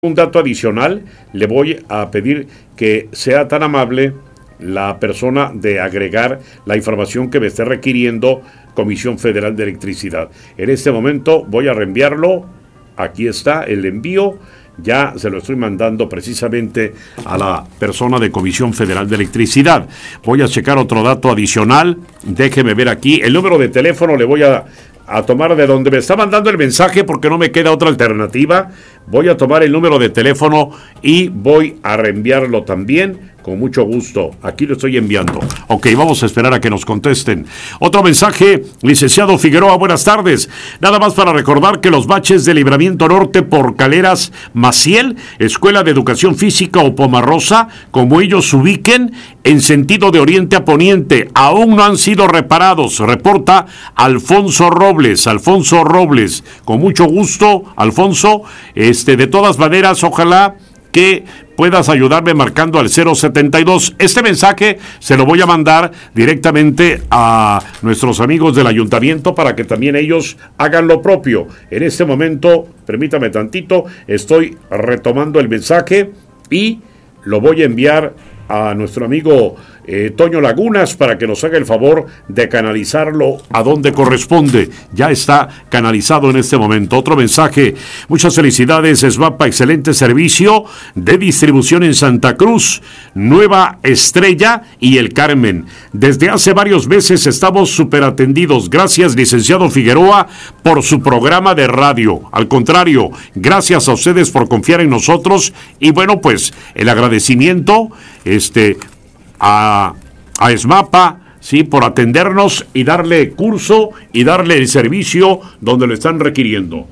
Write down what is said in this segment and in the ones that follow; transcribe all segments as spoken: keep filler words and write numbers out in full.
Un dato adicional, le voy a pedir que sea tan amable la persona de agregar la información que me esté requiriendo Comisión Federal de Electricidad. En este momento voy a reenviarlo. Aquí está el envío. Ya se lo estoy mandando precisamente a la persona de Comisión Federal de Electricidad. Voy a checar otro dato adicional. Déjeme ver aquí. El número de teléfono le voy a, a tomar de donde me está mandando el mensaje porque no me queda otra alternativa. Voy a tomar el número de teléfono y voy a reenviarlo también. Con mucho gusto, aquí lo estoy enviando. Ok, vamos a esperar a que nos contesten. Otro mensaje, licenciado Figueroa, buenas tardes. Nada más para recordar que los baches de Libramiento Norte por Caleras Maciel, Escuela de Educación Física o Pomarrosa, como ellos se ubiquen, en sentido de oriente a poniente, aún no han sido reparados. Reporta Alfonso Robles. Alfonso Robles, con mucho gusto, Alfonso. Este, de todas maneras, ojalá que puedas ayudarme marcando al cero setenta y dos. Este mensaje se lo voy a mandar directamente a nuestros amigos del ayuntamiento para que también ellos hagan lo propio. En este momento, permítame tantito, estoy retomando el mensaje y lo voy a enviar a nuestro amigo eh, Toño Lagunas para que nos haga el favor de canalizarlo a donde corresponde. Ya está canalizado en este momento. Otro mensaje, muchas felicidades Esmapa, excelente servicio de distribución en Santa Cruz, Nueva Estrella y El Carmen. Desde hace varios meses estamos súper atendidos. Gracias, licenciado Figueroa, por su programa de radio. Al contrario, gracias a ustedes por confiar en nosotros y bueno, pues el agradecimiento este a, a Esmapa, sí, por atendernos y darle curso y darle el servicio donde lo están requiriendo.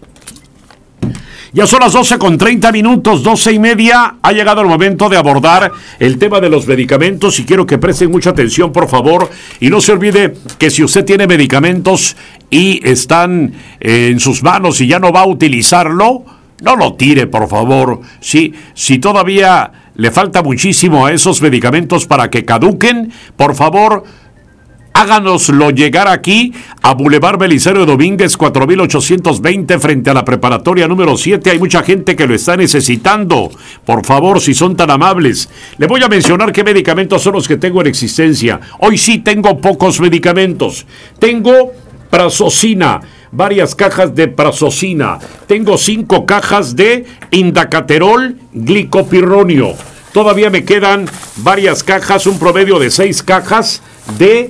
Ya son las doce con treinta minutos, doce y media. Ha llegado el momento de abordar el tema de los medicamentos y quiero que presten mucha atención, por favor. Y no se olvide que si usted tiene medicamentos y están eh, en sus manos y ya no va a utilizarlo, no lo tire, por favor. Sí, si todavía le falta muchísimo a esos medicamentos para que caduquen, por favor, háganoslo llegar aquí a Boulevard Belisario Domínguez cuatro mil ochocientos veinte frente a la preparatoria número siete. Hay mucha gente que lo está necesitando. Por favor, si son tan amables. Le voy a mencionar qué medicamentos son los que tengo en existencia. Hoy sí tengo pocos medicamentos. Tengo Prazosina, varias cajas de Prazosina. Tengo cinco cajas de Indacaterol Glicopirronio. Todavía me quedan varias cajas, un promedio de seis cajas de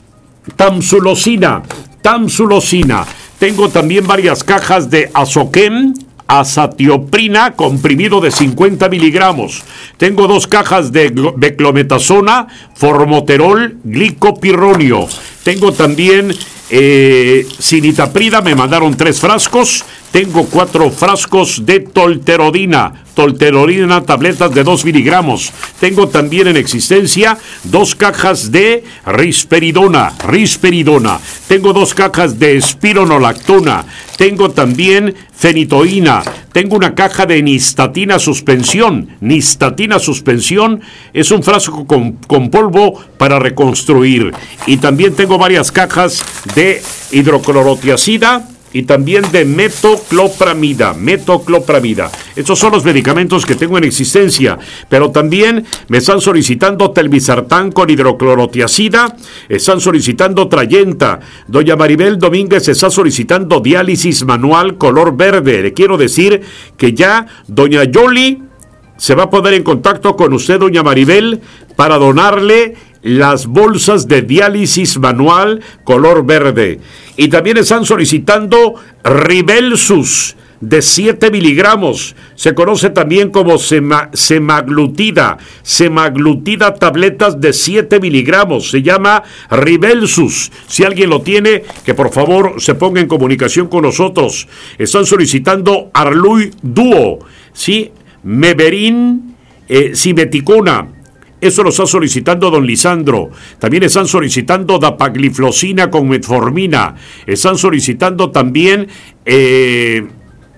Tamsulosina. Tamsulosina. Tengo también varias cajas de Azoquem, azatioprina, comprimido de cincuenta miligramos. Tengo dos cajas de beclometasona, formoterol glicopirronio. Tengo también eh, cinitaprida, me mandaron tres frascos. Tengo cuatro frascos de tolterodina. Tolterodina, tabletas de dos miligramos. Tengo también en existencia dos cajas de risperidona. Risperidona. Tengo dos cajas de espironolactona. Tengo también fenitoína. Tengo una caja de nistatina suspensión. Nistatina suspensión es un frasco con, con polvo para reconstruir. Y también tengo varias cajas de hidroclorotiazida y también de metoclopramida, metoclopramida. Estos son los medicamentos que tengo en existencia, pero también me están solicitando telmisartán con hidroclorotiazida, están solicitando Trayenta. Doña Maribel Domínguez está solicitando diálisis manual color verde. Le quiero decir que ya doña Yoli se va a poner en contacto con usted, doña Maribel, para donarle las bolsas de diálisis manual color verde. Y también están solicitando Ribelsus de siete miligramos. Se conoce también como sema, semaglutida. Semaglutida, tabletas de siete miligramos. Se llama Ribelsus. Si alguien lo tiene, que por favor se ponga en comunicación con nosotros. Están solicitando Arluy Duo, ¿sí? Meverin, eh, Simeticona. Eso lo está solicitando don Lisandro. También están solicitando dapagliflozina con metformina. Están solicitando también eh,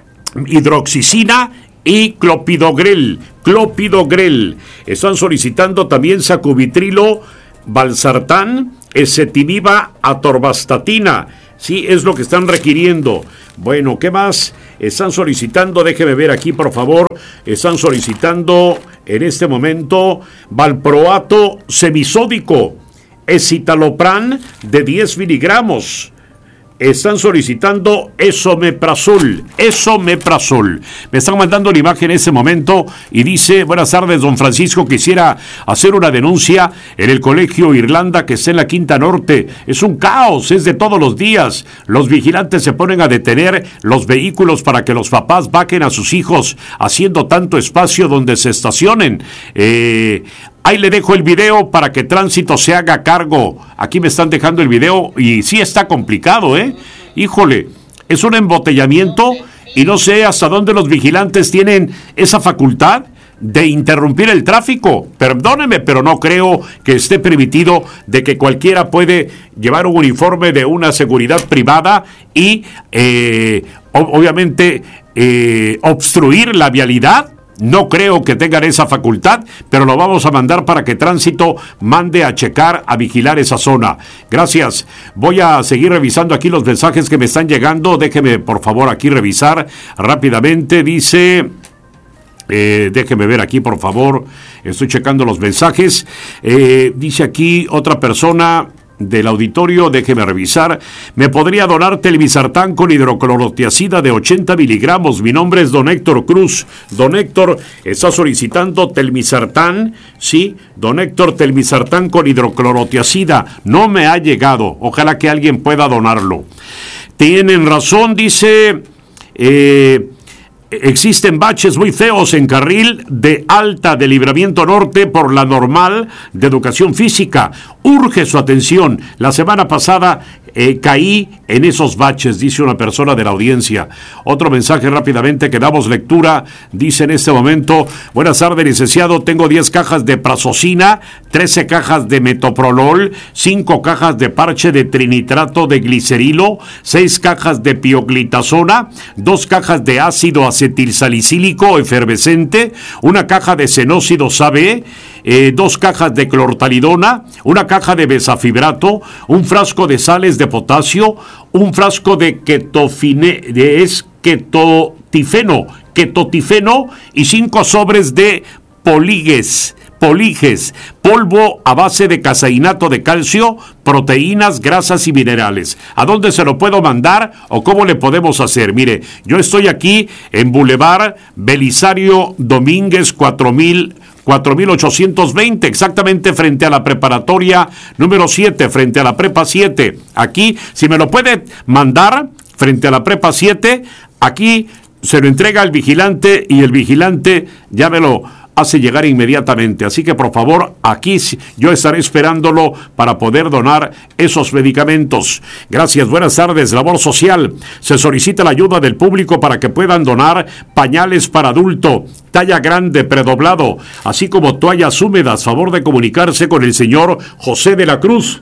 hidroxicina y clopidogrel. Clopidogrel. Están solicitando también sacubitrilo, valsartán, ezetimiba, atorvastatina. Sí, es lo que están requiriendo. Bueno, ¿qué más? Están solicitando, déjeme ver aquí, por favor. Están solicitando en este momento valproato semisódico, escitalopram de diez miligramos. Están solicitando esomeprazol, esomeprazol. Me están mandando la imagen en ese momento y dice: buenas tardes, don Francisco, quisiera hacer una denuncia en el colegio Irlanda que está en la Quinta Norte. Es un caos, es de todos los días. Los vigilantes se ponen a detener los vehículos para que los papás vaquen a sus hijos, haciendo tanto espacio donde se estacionen. Eh... Ahí le dejo el video para que Tránsito se haga cargo. Aquí me están dejando el video y sí está complicado, ¿eh? Híjole, es un embotellamiento y no sé hasta dónde los vigilantes tienen esa facultad de interrumpir el tráfico. Perdóneme, pero no creo que esté permitido de que cualquiera puede llevar un uniforme de una seguridad privada y, eh, obviamente, eh, obstruir la vialidad. No creo que tengan esa facultad, pero lo vamos a mandar para que Tránsito mande a checar, a vigilar esa zona. Gracias. Voy a seguir revisando aquí los mensajes que me están llegando. Déjeme, por favor, aquí revisar rápidamente. Dice... Eh, déjeme ver aquí, por favor. Estoy checando los mensajes. Eh, dice aquí otra persona del auditorio, déjeme revisar. Me podría donar telmisartán con hidroclorotiazida de ochenta miligramos. Mi nombre es don Héctor Cruz. Don Héctor está solicitando telmisartán. Sí, don Héctor, telmisartán con hidroclorotiazida. No me ha llegado. Ojalá que alguien pueda donarlo. Tienen razón, dice... Eh, Existen baches muy feos en carril de alta de Libramiento Norte por la normal de educación física. Urge su atención. La semana pasada eh, caí en esos baches, dice una persona de la audiencia. Otro mensaje rápidamente que damos lectura. Dice en este momento: buenas tardes, licenciado. Tengo diez cajas de prazosina, trece cajas de metoprolol, cinco cajas de parche de trinitrato de glicerilo, seis cajas de pioglitazona, dos cajas de ácido acetilsalicílico efervescente, una caja de senócidos A B, eh, dos cajas de clortalidona, una caja de besafibrato, un frasco de sales de potasio, un frasco de ketofine, de es ketotifeno, ketotifeno y cinco sobres de polígues. Poliges, polvo a base de caseinato de calcio, proteínas, grasas y minerales. ¿A dónde se lo puedo mandar o cómo le podemos hacer? Mire, yo estoy aquí en Boulevard Belisario Domínguez cuatro mil ochocientos veinte, exactamente frente a la preparatoria número siete, frente a la prepa siete. Aquí, si me lo puede mandar frente a la prepa siete, aquí se lo entrega al vigilante y el vigilante ya me lo hace llegar inmediatamente. Así que, por favor, aquí yo estaré esperándolo para poder donar esos medicamentos. Gracias, buenas tardes. Labor social. Se solicita la ayuda del público para que puedan donar pañales para adulto, talla grande, predoblado, así como toallas húmedas. Favor de comunicarse con el señor José de la Cruz.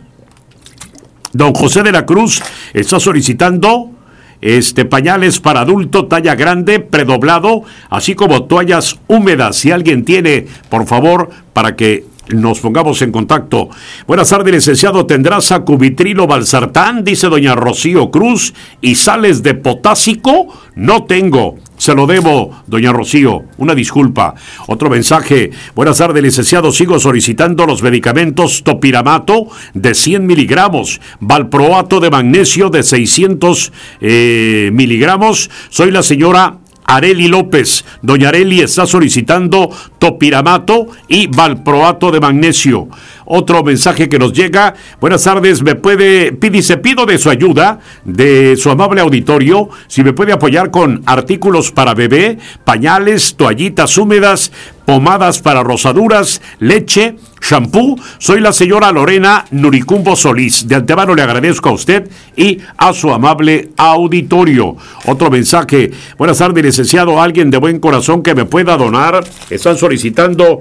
Don José de la Cruz está solicitando Este, pañales para adulto, talla grande, predoblado, así como toallas húmedas. Si alguien tiene, por favor, para que nos pongamos en contacto. Buenas tardes, licenciado. ¿Tendrá sacubitrilo valsartán? Dice doña Rocío Cruz. ¿Y sales de potásico? No tengo. Se lo debo, doña Rocío. Una disculpa. Otro mensaje. Buenas tardes, licenciado. Sigo solicitando los medicamentos topiramato de cien miligramos, valproato de magnesio de seiscientos eh, miligramos. Soy la señora Areli López. Doña Areli está solicitando topiramato y valproato de magnesio. Otro mensaje que nos llega. Buenas tardes, me puede, dice, pido de su ayuda, de su amable auditorio, si me puede apoyar con artículos para bebé, pañales, toallitas húmedas, pomadas para rosaduras, leche, shampoo. Soy la señora Lorena Nuricumbo Solís. De antemano le agradezco a usted y a su amable auditorio. Otro mensaje. Buenas tardes, licenciado. Alguien de buen corazón que me pueda donar. Están solicitando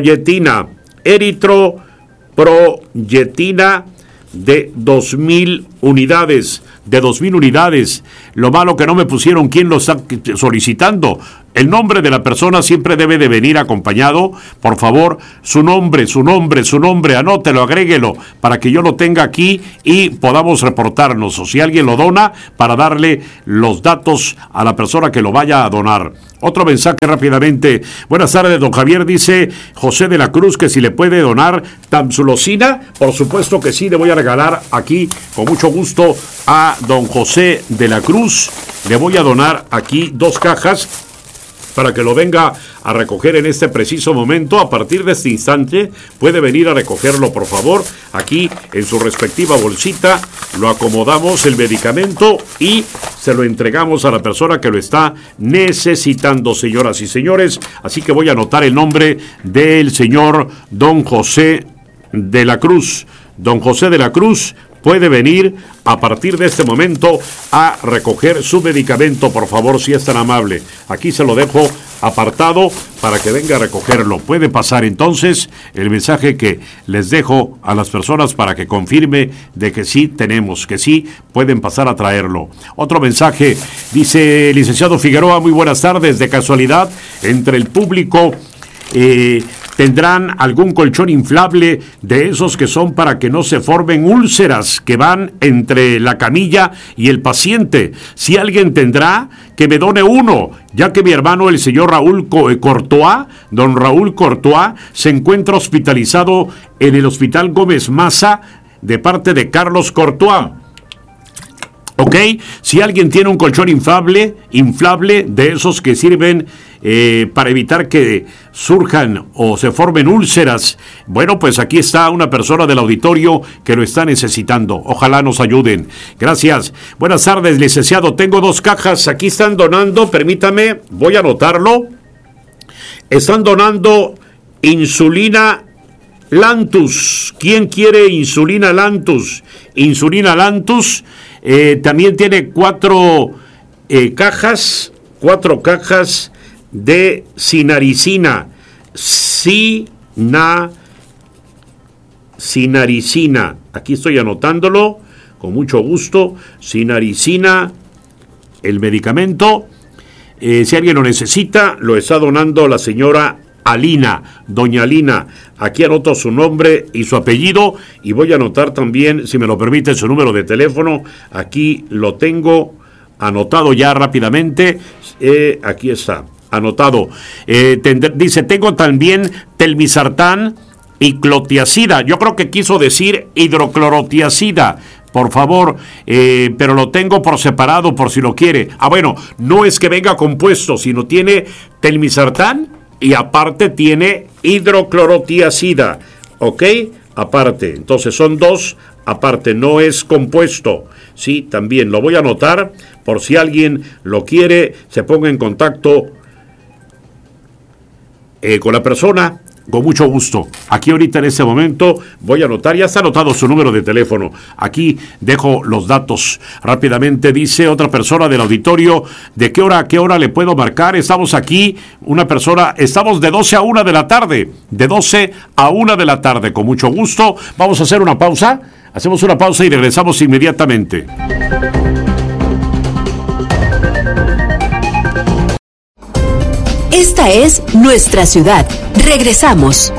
eritroproyetina. Eritroproyetina de dos mil unidades, de dos mil unidades. Lo malo que no me pusieron quién lo está solicitando. El nombre de la persona siempre debe de venir acompañado. Por favor, su nombre, su nombre, su nombre, anótelo, agréguelo, para que yo lo tenga aquí y podamos reportarnos. O si alguien lo dona, para darle los datos a la persona que lo vaya a donar. Otro mensaje rápidamente. Buenas tardes, don Javier, dice José de la Cruz que si le puede donar tamsulosina. Por supuesto que sí, le voy a regalar aquí con mucho gusto a don José de la Cruz. Le voy a donar aquí dos cajas para que lo venga a recoger en este preciso momento. A partir de este instante puede venir a recogerlo, por favor. Aquí en su respectiva bolsita lo acomodamos el medicamento y se lo entregamos a la persona que lo está necesitando, señoras y señores. Así que voy a anotar el nombre del señor don José de la Cruz. Don José de la Cruz puede venir a partir de este momento a recoger su medicamento, por favor, si es tan amable. Aquí se lo dejo apartado para que venga a recogerlo. Puede pasar entonces el mensaje que les dejo a las personas para que confirme de que sí tenemos, que sí pueden pasar a traerlo. Otro mensaje, dice licenciado Figueroa, muy buenas tardes. De casualidad, entre el público eh, ¿tendrán algún colchón inflable de esos que son para que no se formen úlceras que van entre la camilla y el paciente? Si alguien tendrá, que me done uno, ya que mi hermano, el señor Raúl Courtois, don Raúl Courtois, se encuentra hospitalizado en el Hospital Gómez Maza de parte de Carlos Courtois. ¿Ok? Si alguien tiene un colchón inflable, inflable de esos que sirven eh, para evitar que surjan o se formen úlceras, bueno, pues aquí está una persona del auditorio que lo está necesitando. Ojalá nos ayuden. Gracias. Buenas tardes, licenciado. Tengo dos cajas. Aquí están donando, permítame, voy a anotarlo. Están donando insulina Lantus. ¿Quién quiere insulina Lantus? Insulina Lantus. Eh, también tiene cuatro eh, cajas, cuatro cajas de sinaricina, sina, sinaricina. Aquí estoy anotándolo con mucho gusto. Sinaricina, el medicamento. Eh, si alguien lo necesita, lo está donando la señora Alina, doña Alina. Aquí anoto su nombre y su apellido y voy a anotar también, si me lo permite, su número de teléfono. Aquí lo tengo anotado ya rápidamente. Eh, aquí está, anotado. Eh, tend- dice, tengo también telmisartán y clotiacida. Yo creo que quiso decir hidroclorotiacida. Por favor, eh, pero lo tengo por separado por si lo quiere. Ah, bueno, no es que venga compuesto, sino tiene telmisartán y aparte tiene hidroclorotiacida, ¿ok? Aparte, entonces son dos, aparte, no es compuesto, ¿sí? También lo voy a anotar, por si alguien lo quiere, se ponga en contacto eh, con la persona, con mucho gusto. Aquí ahorita en este momento voy a anotar, ya está anotado su número de teléfono. Aquí dejo los datos. Rápidamente dice otra persona del auditorio, ¿de qué hora a qué hora le puedo marcar? Estamos aquí, una persona, estamos de doce a una de la tarde, de doce a una de la tarde, con mucho gusto. Vamos a hacer una pausa, hacemos una pausa y regresamos inmediatamente. Esta es nuestra ciudad. Regresamos.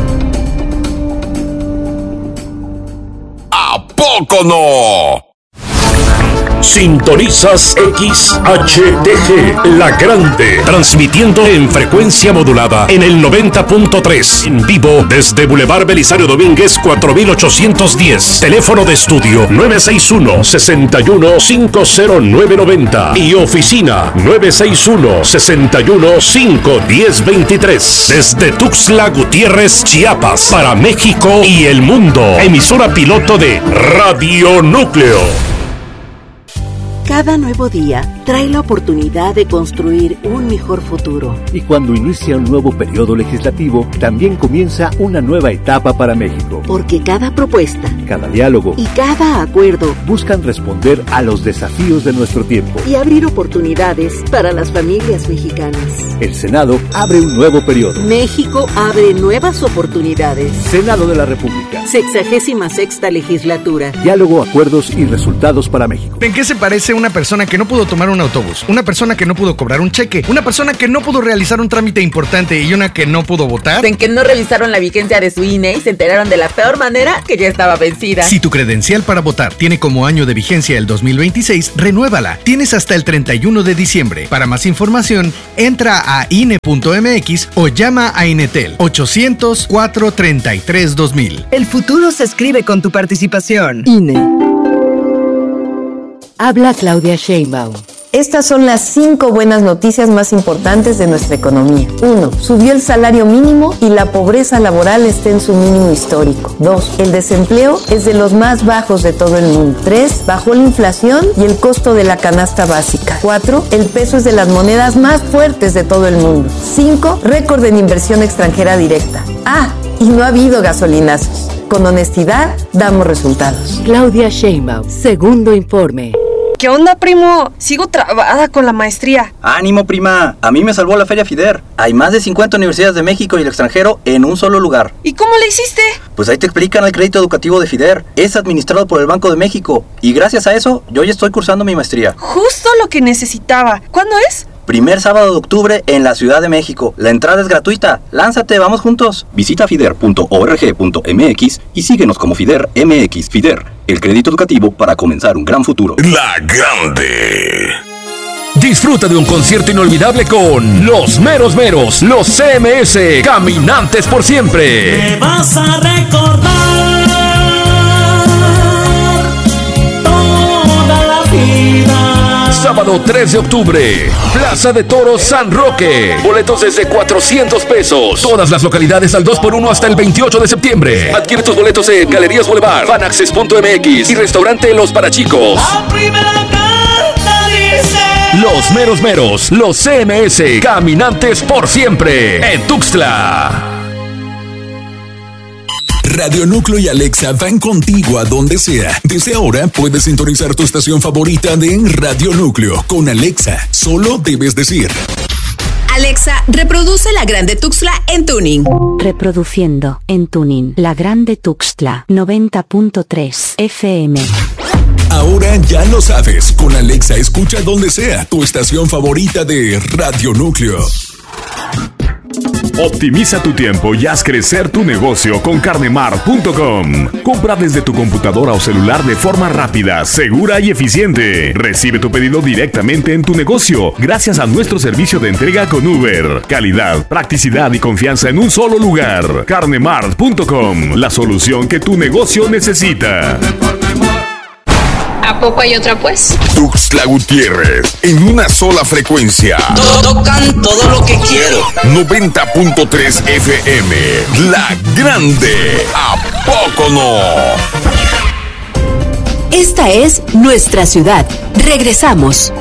¿A poco no? Sintonizas X H D G, La Grande, transmitiendo en frecuencia modulada en el noventa punto tres, en vivo desde Boulevard Belisario Domínguez cuatro mil ochocientos diez, teléfono de estudio nueve seis uno, seis uno, cinco cero nueve nueve cero y oficina nueve seis uno, seis uno, cinco uno cero dos tres, desde Tuxtla Gutiérrez, Chiapas, para México y el mundo, emisora piloto de Radio Núcleo. Cada nuevo día trae la oportunidad de construir un mejor futuro. Y cuando inicia un nuevo periodo legislativo, también comienza una nueva etapa para México. Porque cada propuesta, cada diálogo y cada acuerdo buscan responder a los desafíos de nuestro tiempo y abrir oportunidades para las familias mexicanas. El Senado abre un nuevo periodo. México abre nuevas oportunidades. Senado de la República. Sexagésima sexta legislatura. Diálogo, acuerdos y resultados para México. ¿En qué se parece una persona que no pudo tomar un autobús, una persona que no pudo cobrar un cheque, una persona que no pudo realizar un trámite importante y una que no pudo votar? En que no revisaron la vigencia de su I N E y se enteraron de la peor manera, que ya estaba vencida. Si tu credencial para votar tiene como año de vigencia el dos mil veintiséis, renuévala. Tienes hasta el treinta y uno de diciembre. Para más información, entra a I N E punto M X o llama a Inetel ochocientos, cuatrocientos treinta y tres, dos mil. El futuro se escribe con tu participación. I N E. Habla Claudia Sheinbaum. Estas son las cinco buenas noticias más importantes de nuestra economía. uno. Subió el salario mínimo y la pobreza laboral está en su mínimo histórico. dos. El desempleo es de los más bajos de todo el mundo. tres. Bajó la inflación y el costo de la canasta básica. cuatro. El peso es de las monedas más fuertes de todo el mundo. cinco. Récord en inversión extranjera directa. Ah, y no ha habido gasolinazos. Con honestidad, damos resultados. Claudia Sheinbaum, segundo informe. ¿Qué onda, primo? Sigo trabada con la maestría. ¡Ánimo, prima! A mí me salvó la Feria FIDER. Hay más de cincuenta universidades de México y el extranjero en un solo lugar. ¿Y cómo le hiciste? Pues ahí te explican el crédito educativo de FIDER. Es administrado por el Banco de México. Y gracias a eso, yo ya estoy cursando mi maestría. Justo lo que necesitaba. ¿Cuándo es? Primer sábado de octubre en la Ciudad de México. La entrada es gratuita. Lánzate, vamos juntos. Visita fider punto org punto m x y síguenos como FIDER M X. FIDER, el crédito educativo para comenzar un gran futuro. La Grande. Disfruta de un concierto inolvidable con Los Meros Meros, los C M S, Caminantes por Siempre. Me vas a recordar toda la vida. Sábado tres de octubre, Plaza de Toros San Roque. Boletos desde cuatrocientos pesos. Todas las localidades al dos por uno hasta el veintiocho de septiembre. Adquiere tus boletos en Galerías Boulevard, Fanaccess punto m x y Restaurante Los Parachicos. La primera carta dice: Los Meros Meros, los C M S, Caminantes por Siempre, en Tuxtla. Radio Núcleo y Alexa van contigo a donde sea. Desde ahora puedes sintonizar tu estación favorita de Radio Núcleo con Alexa. Solo debes decir: Alexa, reproduce La Grande Tuxtla en tuning. Reproduciendo en tuning La Grande Tuxtla noventa punto tres F M. Ahora ya lo sabes. Con Alexa escucha donde sea tu estación favorita de Radio Núcleo. Optimiza tu tiempo y haz crecer tu negocio con carnemart punto com. Compra desde tu computadora o celular de forma rápida, segura y eficiente. Recibe tu pedido directamente en tu negocio gracias a nuestro servicio de entrega con Uber. Calidad, practicidad y confianza en un solo lugar. carnemart punto com, la solución que tu negocio necesita. ¿A poco hay otra, pues? Tuxtla Gutiérrez, en una sola frecuencia. Tocan todo lo que quiero. noventa punto tres F M. La Grande. ¿A poco no? Esta es nuestra ciudad. Regresamos.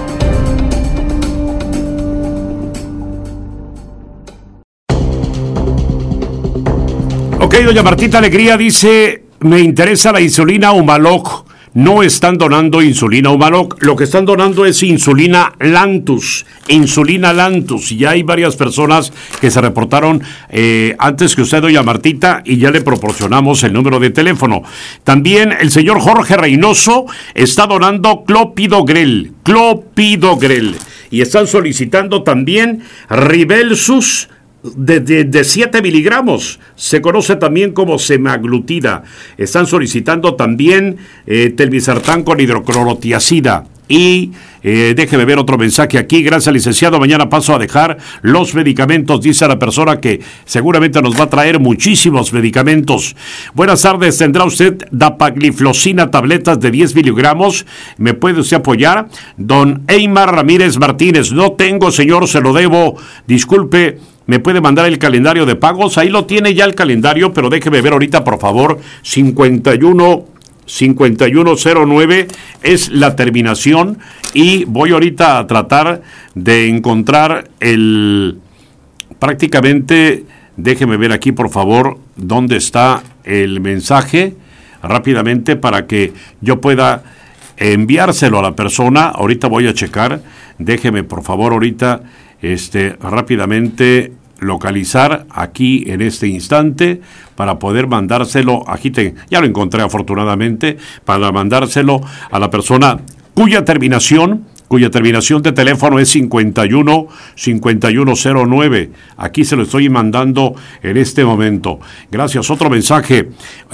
Ok, doña Martita Alegría dice: me interesa la insulina Humalog. No están donando insulina Humalog, lo que están donando es insulina Lantus, insulina Lantus. Ya hay varias personas que se reportaron eh, antes que usted, doña Martita, y ya le proporcionamos el número de teléfono. También el señor Jorge Reynoso está donando Clopidogrel, Clopidogrel, y están solicitando también Ribelsus de, de, de siete miligramos, se conoce también como semaglutida. Están solicitando también eh, telmisartán con hidroclorotiazida. Y eh, déjeme ver otro mensaje aquí. Gracias, licenciado. Mañana paso a dejar los medicamentos, dice la persona que seguramente nos va a traer muchísimos medicamentos. Buenas tardes. ¿Tendrá usted dapagliflozina, tabletas de diez miligramos? ¿Me puede usted apoyar? Don Eymar Ramírez Martínez. No tengo, señor, se lo debo. Disculpe. ¿Me puede mandar el calendario de pagos? Ahí lo tiene ya el calendario, pero déjeme ver ahorita, por favor. cincuenta y uno cincuenta y uno cero nueve es la terminación, y voy ahorita a tratar de encontrar el prácticamente, déjeme ver aquí por favor dónde está el mensaje rápidamente para que yo pueda enviárselo a la persona. Ahorita voy a checar, déjeme por favor ahorita este rápidamente localizar aquí en este instante para poder mandárselo. Aquí te, ya lo encontré afortunadamente, para mandárselo a la persona cuya terminación cuya terminación de teléfono es cincuenta y uno cincuenta y uno cero nueve. Aquí se lo estoy mandando en este momento. Gracias. Otro mensaje.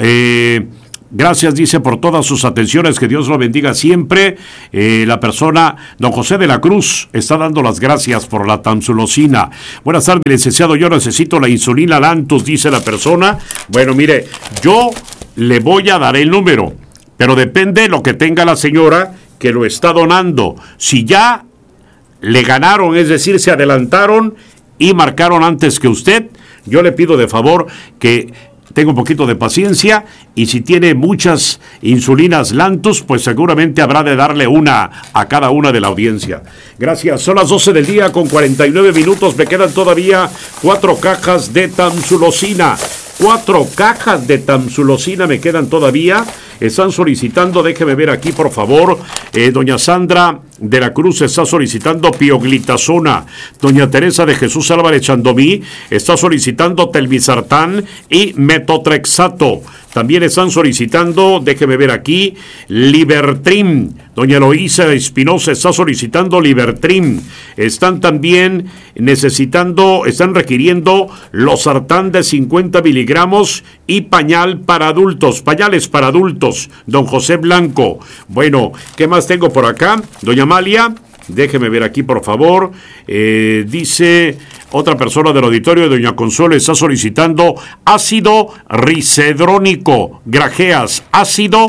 Eh, Gracias, dice, por todas sus atenciones, que Dios lo bendiga siempre. Eh, la persona, don José de la Cruz, está dando las gracias por la tamsulosina. Buenas tardes, licenciado, yo necesito la insulina Lantus, dice la persona. Bueno, mire, yo le voy a dar el número, pero depende de lo que tenga la señora que lo está donando. Si ya le ganaron, es decir, se adelantaron y marcaron antes que usted, yo le pido de favor que tenga un poquito de paciencia, y si tiene muchas insulinas Lantus, pues seguramente habrá de darle una a cada una de la audiencia. Gracias. Son las doce del día con cuarenta y nueve minutos. Me quedan todavía cuatro cajas de tamsulosina. Cuatro cajas de tamsulosina me quedan todavía. Están solicitando, déjeme ver aquí por favor, eh, doña Sandra de la Cruz está solicitando pioglitazona, doña Teresa de Jesús Álvarez Chandomí está solicitando telmisartán y metotrexato. También están solicitando, déjeme ver aquí, Libertrim. Doña Eloísa Espinosa está solicitando Libertrim. Están también necesitando, están requiriendo losartán de cincuenta miligramos y pañal para adultos, pañales para adultos, don José Blanco. Bueno, ¿qué más tengo por acá? Doña Amalia, déjeme ver aquí por favor, eh, dice otra persona del auditorio, doña Consuelo, está solicitando ácido ricedrónico, grajeas, ácido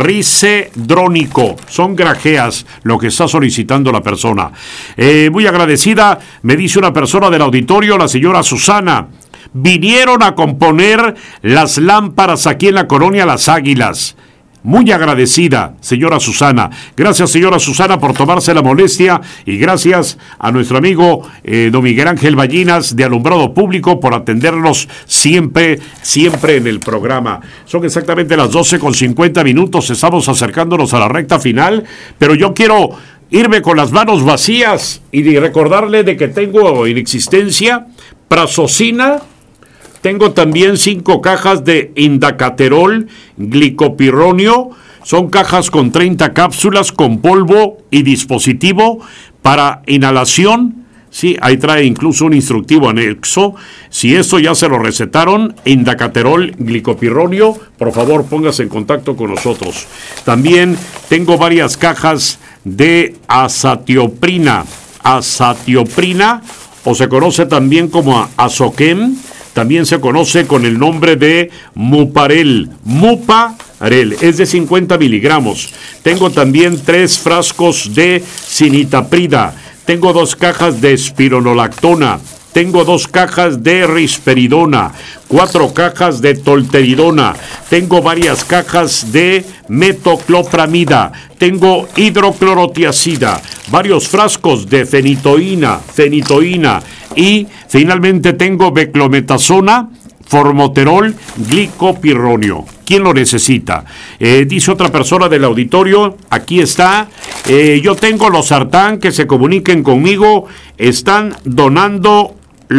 ricedrónico, son grajeas lo que está solicitando la persona. Eh, muy agradecida, me dice una persona del auditorio, la señora Susana, vinieron a componer las lámparas aquí en la colonia Las Águilas. Muy agradecida, señora Susana. Gracias, señora Susana, por tomarse la molestia, y gracias a nuestro amigo eh, don Miguel Ángel Ballinas de Alumbrado Público por atendernos siempre, siempre en el programa. Son exactamente las doce con cincuenta minutos, estamos acercándonos a la recta final, pero yo quiero irme con las manos vacías y recordarle de que tengo en existencia prazosina. Tengo también cinco cajas de Indacaterol glicopirronio. Son cajas con treinta cápsulas con polvo y dispositivo para inhalación. Sí, ahí trae incluso un instructivo anexo. Si esto ya se lo recetaron, Indacaterol glicopirronio, por favor póngase en contacto con nosotros. También tengo varias cajas de azatioprina. Azatioprina, o se conoce también como Azoquem. También se conoce con el nombre de Muparel. Muparel es de cincuenta miligramos. Tengo también tres frascos de cinitaprida. Tengo dos cajas de espironolactona. Tengo dos cajas de risperidona. Cuatro cajas de tolteridona. Tengo varias cajas de metoclopramida. Tengo hidroclorotiazida. Varios frascos de fenitoína. Fenitoína. Y finalmente tengo beclometasona, formoterol, glicopirronio. ¿Quién lo necesita? Eh, dice otra persona del auditorio, aquí está, eh, yo tengo losartán, que se comuniquen conmigo, están donando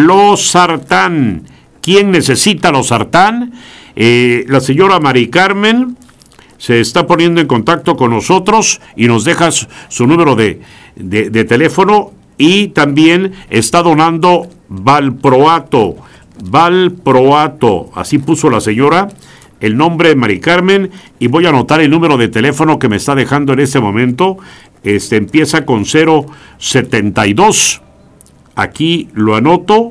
losartán. ¿Quién necesita losartán? Eh, la señora Mari Carmen se está poniendo en contacto con nosotros y nos deja su, su número de, de, de teléfono. Y también está donando valproato, valproato, así puso la señora, el nombre de Mari Carmen, y voy a anotar el número de teléfono que me está dejando en este momento. Este empieza con cero setenta y dos, aquí lo anoto,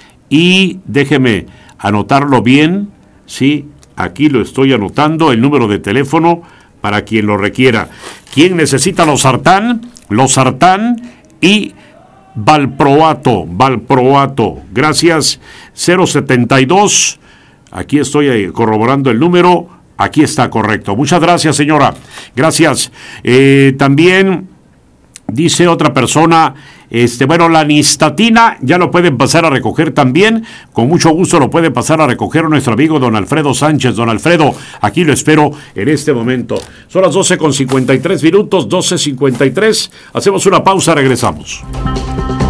y déjeme anotarlo bien, sí, aquí lo estoy anotando, el número de teléfono para quien lo requiera. ¿Quién necesita losartán? Losartán y valproato, valproato, gracias, cero setenta y dos, aquí estoy corroborando el número, Aquí está, correcto. Muchas gracias, señora. Gracias. Eh, también dice otra persona, este, bueno, la nistatina ya lo pueden pasar a recoger también. Con mucho gusto lo puede pasar a recoger nuestro amigo don Alfredo Sánchez. Don Alfredo, aquí lo espero en este momento. Son las doce con cincuenta y tres minutos, doce cincuenta y tres. Hacemos una pausa, regresamos.